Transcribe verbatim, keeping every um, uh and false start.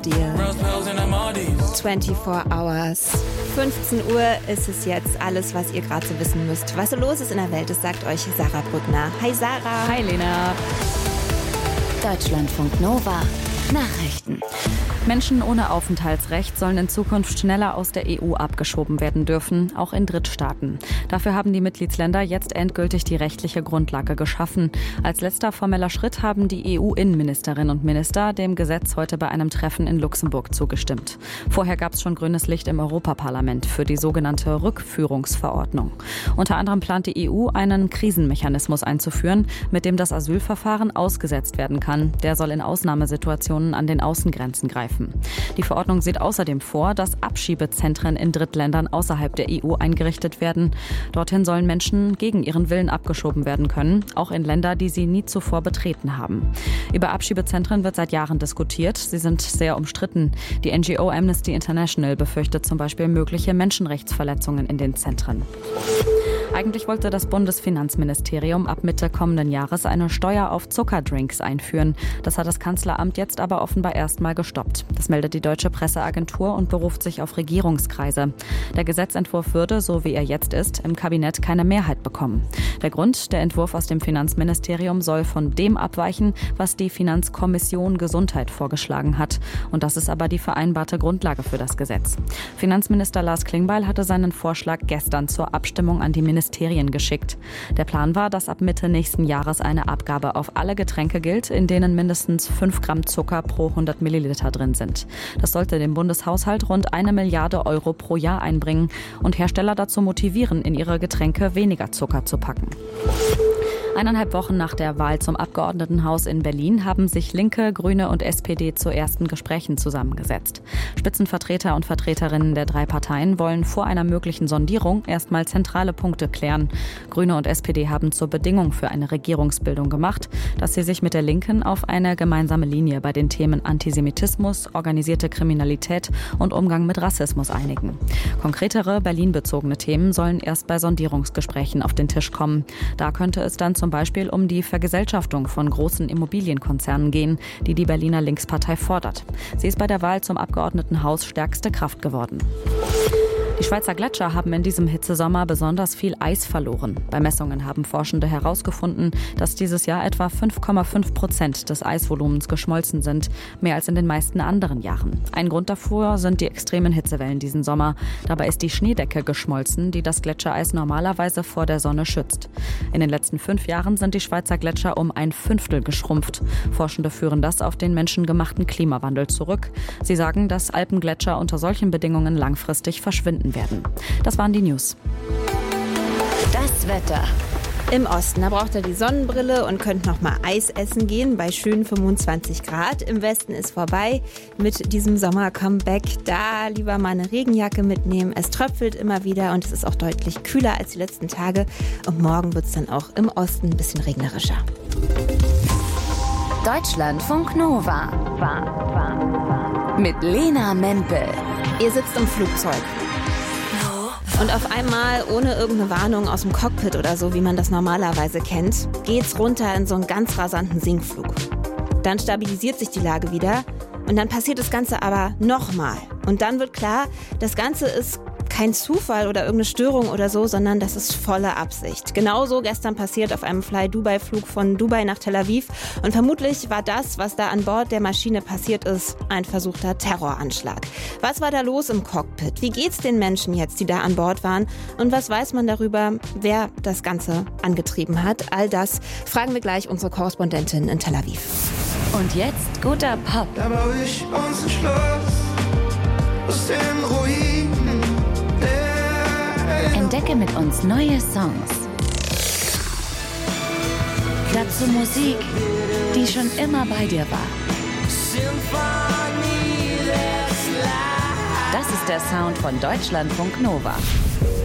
dir. vierundzwanzig Hours. fünfzehn Uhr ist es jetzt. Alles, was ihr gerade so wissen müsst. Was so los ist in der Welt, das sagt euch Sarah Brückner. Hi Sarah. Hi Lena. Deutschlandfunk Nova. Nachrichten. Menschen ohne Aufenthaltsrecht sollen in Zukunft schneller aus der E U abgeschoben werden dürfen, auch in Drittstaaten. Dafür haben die Mitgliedsländer jetzt endgültig die rechtliche Grundlage geschaffen. Als letzter formeller Schritt haben die E U-Innenministerinnen und Minister dem Gesetz heute bei einem Treffen in Luxemburg zugestimmt. Vorher gab es schon grünes Licht im Europaparlament für die sogenannte Rückführungsverordnung. Unter anderem plant die E U, einen Krisenmechanismus einzuführen, mit dem das Asylverfahren ausgesetzt werden kann. Der soll in Ausnahmesituationen an den Außengrenzen greifen. Die Verordnung sieht außerdem vor, dass Abschiebezentren in Drittländern außerhalb der E U eingerichtet werden. Dorthin sollen Menschen gegen ihren Willen abgeschoben werden können, auch in Länder, die sie nie zuvor betreten haben. Über Abschiebezentren wird seit Jahren diskutiert. Sie sind sehr umstritten. Die N G O Amnesty International befürchtet zum Beispiel mögliche Menschenrechtsverletzungen in den Zentren. Eigentlich wollte das Bundesfinanzministerium ab Mitte kommenden Jahres eine Steuer auf Zuckerdrinks einführen. Das hat das Kanzleramt jetzt aber offenbar erstmal gestoppt. Das meldet die Deutsche Presseagentur und beruft sich auf Regierungskreise. Der Gesetzentwurf würde, so wie er jetzt ist, im Kabinett keine Mehrheit bekommen. Der Grund, der Entwurf aus dem Finanzministerium soll von dem abweichen, was die Finanzkommission Gesundheit vorgeschlagen hat. Und das ist aber die vereinbarte Grundlage für das Gesetz. Finanzminister Lars Klingbeil hatte seinen Vorschlag gestern zur Abstimmung an die Ministerien geschickt. Der Plan war, dass ab Mitte nächsten Jahres eine Abgabe auf alle Getränke gilt, in denen mindestens fünf Gramm Zucker pro hundert Milliliter drin sind. Das sollte dem Bundeshaushalt rund eine Milliarde Euro pro Jahr einbringen und Hersteller dazu motivieren, in ihre Getränke weniger Zucker zu packen. Eineinhalb Wochen nach der Wahl zum Abgeordnetenhaus in Berlin haben sich Linke, Grüne und S P D zu ersten Gesprächen zusammengesetzt. Spitzenvertreter und Vertreterinnen der drei Parteien wollen vor einer möglichen Sondierung erstmal zentrale Punkte klären. Grüne und S P D haben zur Bedingung für eine Regierungsbildung gemacht, dass sie sich mit der Linken auf eine gemeinsame Linie bei den Themen Antisemitismus, organisierte Kriminalität und Umgang mit Rassismus einigen. Konkretere Berlin-bezogene Themen sollen erst bei Sondierungsgesprächen auf den Tisch kommen. Da könnte es dann zum Beispiel um die Vergesellschaftung von großen Immobilienkonzernen gehen, die die Berliner Linkspartei fordert. Sie ist bei der Wahl zum Abgeordnetenhaus stärkste Kraft geworden. Die Schweizer Gletscher haben in diesem Hitzesommer besonders viel Eis verloren. Bei Messungen haben Forschende herausgefunden, dass dieses Jahr etwa fünf Komma fünf Prozent des Eisvolumens geschmolzen sind, mehr als in den meisten anderen Jahren. Ein Grund dafür sind die extremen Hitzewellen diesen Sommer. Dabei ist die Schneedecke geschmolzen, die das Gletschereis normalerweise vor der Sonne schützt. In den letzten fünf Jahren sind die Schweizer Gletscher um ein Fünftel geschrumpft. Forschende führen das auf den menschengemachten Klimawandel zurück. Sie sagen, dass Alpengletscher unter solchen Bedingungen langfristig verschwinden werden. Das waren die News. Das Wetter. Im Osten, da braucht ihr die Sonnenbrille und könnt noch mal Eis essen gehen bei schönen fünfundzwanzig Grad. Im Westen ist vorbei mit diesem Sommer-Comeback. Da lieber mal eine Regenjacke mitnehmen. Es tröpfelt immer wieder und es ist auch deutlich kühler als die letzten Tage. Und morgen wird es dann auch im Osten ein bisschen regnerischer. Deutschlandfunk Nova. Mit Lena Mempel. Ihr sitzt im Flugzeug. Und auf einmal, ohne irgendeine Warnung aus dem Cockpit oder so, wie man das normalerweise kennt, geht's runter in so einen ganz rasanten Sinkflug. Dann stabilisiert sich die Lage wieder und dann passiert das Ganze aber nochmal. Und dann wird klar, das Ganze ist kein Zufall oder irgendeine Störung oder so, sondern das ist volle Absicht. Genauso gestern passiert auf einem Fly-Dubai-Flug von Dubai nach Tel Aviv. Und vermutlich war das, was da an Bord der Maschine passiert ist, ein versuchter Terroranschlag. Was war da los im Cockpit? Wie geht's den Menschen jetzt, die da an Bord waren? Und was weiß man darüber, wer das Ganze angetrieben hat? All das fragen wir gleich unsere Korrespondentin in Tel Aviv. Und jetzt guter Pop. Da baue ich uns ein Schloss aus den Ruinen. Entdecke mit uns neue Songs. Dazu Musik, die schon immer bei dir war. Das ist der Sound von Deutschlandfunk Nova.